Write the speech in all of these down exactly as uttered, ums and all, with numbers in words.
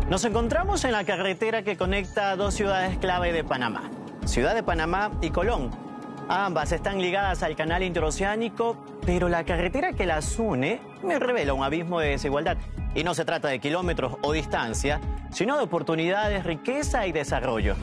Nos encontramos en la carretera que conecta dos ciudades clave de Panamá, Ciudad de Panamá y Colón. Ambas están ligadas al canal interoceánico, pero la carretera que las une me revela un abismo de desigualdad. Y no se trata de kilómetros o distancia, sino de oportunidades, riqueza y desarrollo.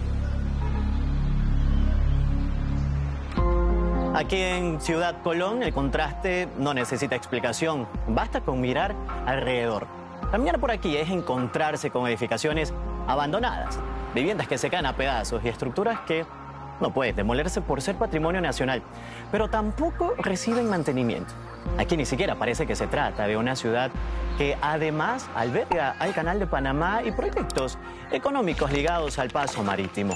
Aquí en Ciudad Colón el contraste no necesita explicación, basta con mirar alrededor. Caminar por aquí es encontrarse con edificaciones abandonadas, viviendas que se caen a pedazos y estructuras que no pueden demolerse por ser patrimonio nacional, pero tampoco reciben mantenimiento. Aquí ni siquiera parece que se trata de una ciudad que además alberga al Canal de Panamá y proyectos económicos ligados al paso marítimo.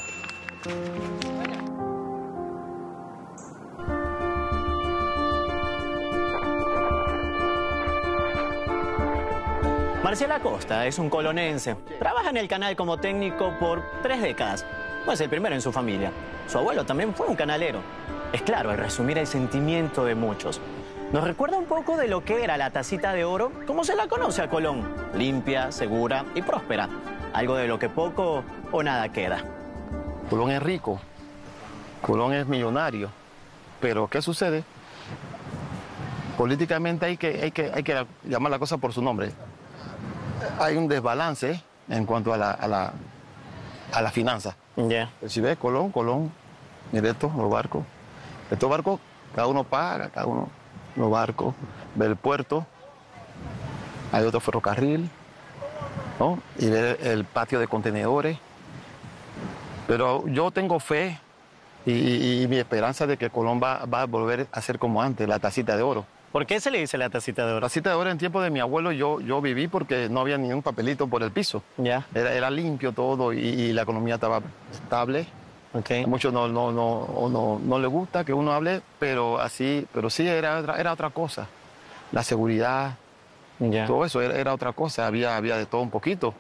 Marcial Acosta es un colonense. Trabaja en el canal como técnico por tres décadas. No es el primero en su familia. Su abuelo también fue un canalero. Es claro, al resumir el sentimiento de muchos. Nos recuerda un poco de lo que era la tacita de oro, como se la conoce a Colón. Limpia, segura y próspera. Algo de lo que poco o nada queda. Colón es rico. Colón es millonario. Pero, ¿qué sucede? Políticamente hay que, hay que, hay que llamar la cosa por su nombre. Hay un desbalance en cuanto a la, a la, a la finanza. Yeah. Si ves, Colón, Colón, mire esto, los barcos. Estos barcos, cada uno paga, cada uno, los barcos. Ve el puerto, hay otro ferrocarril, ¿no? Y ve el patio de contenedores. Pero yo tengo fe y, y, y mi esperanza de que Colón va, va a volver a ser como antes, la tacita de oro. ¿Por qué se le dice la tacita de oro? La tacita de oro en tiempo de mi abuelo yo, yo viví porque no había ni un papelito por el piso. Ya. Era, era limpio todo y, y la economía estaba estable. Okay. A muchos no, no, no, no, no les gusta que uno hable, pero así, pero sí era, era otra cosa. La seguridad, ya. Todo eso era, era otra cosa, había, había de todo un poquito.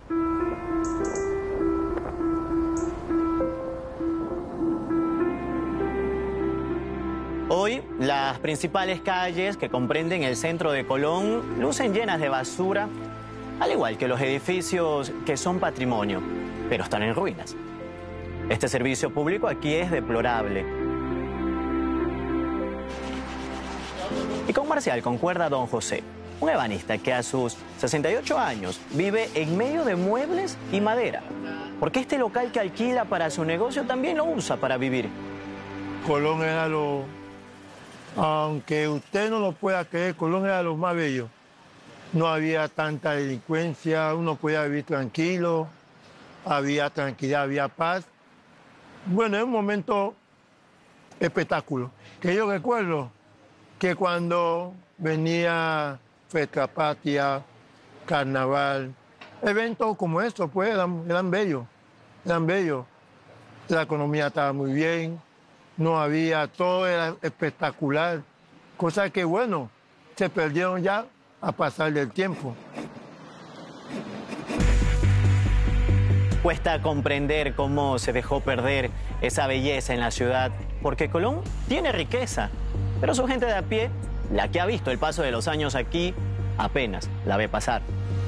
Hoy, las principales calles que comprenden el centro de Colón lucen llenas de basura, al igual que los edificios que son patrimonio, pero están en ruinas. Este servicio público aquí es deplorable. Y con Marcial concuerda don José, un ebanista que a sus sesenta y ocho años vive en medio de muebles y madera, porque este local que alquila para su negocio también lo usa para vivir. Colón era lo... Aunque usted no lo pueda creer, Colón era lo más bello. No había tanta delincuencia, uno podía vivir tranquilo, había tranquilidad, había paz. Bueno, es un momento espectáculo. Que yo recuerdo que cuando venía Fiesta Patria, Carnaval, eventos como estos, pues eran, eran bellos, eran bellos. La economía estaba muy bien. No había, todo era espectacular, cosas que, bueno, se perdieron ya a pasar del tiempo. Cuesta comprender cómo se dejó perder esa belleza en la ciudad, porque Colón tiene riqueza, pero su gente de a pie, la que ha visto el paso de los años aquí, apenas la ve pasar.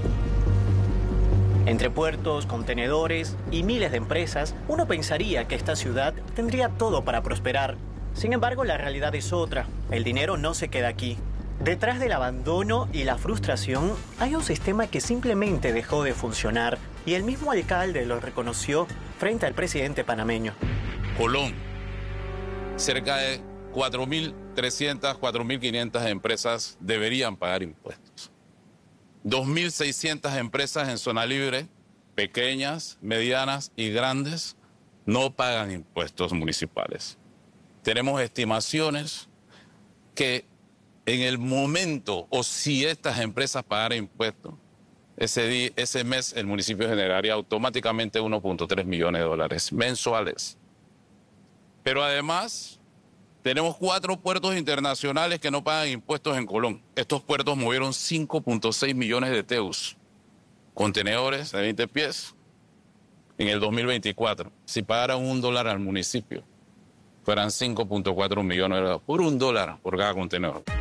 Entre puertos, contenedores y miles de empresas, uno pensaría que esta ciudad tendría todo para prosperar. Sin embargo, la realidad es otra. El dinero no se queda aquí. Detrás del abandono y la frustración hay un sistema que simplemente dejó de funcionar y el mismo alcalde lo reconoció frente al presidente panameño. Colón, cerca de cuatro mil trescientas, cuatro mil quinientas empresas deberían pagar impuestos. dos mil seiscientas empresas en zona libre, pequeñas, medianas y grandes, no pagan impuestos municipales. Tenemos estimaciones que en el momento, o si estas empresas pagaran impuestos, ese, día, ese mes el municipio generaría automáticamente uno punto tres millones de dólares mensuales. Pero además, tenemos cuatro puertos internacionales que no pagan impuestos en Colón. Estos puertos movieron cinco punto seis millones de teus, contenedores de veinte pies, en el dos mil veinticuatro. Si pagaran un dólar al municipio, fueran cinco punto cuatro millones de dólares por un dólar por cada contenedor.